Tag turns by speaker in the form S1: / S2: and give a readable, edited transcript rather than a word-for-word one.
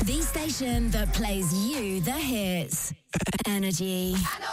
S1: The station that plays you the hits. Energy.